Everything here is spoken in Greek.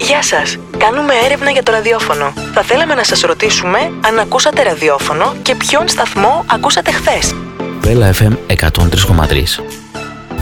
Γεια σας. Κάνουμε έρευνα για το ραδιόφωνο. Θα θέλαμε να σας ρωτήσουμε αν ακούσατε ραδιόφωνο και ποιον σταθμό ακούσατε χθες. Βέλα FM 103,3.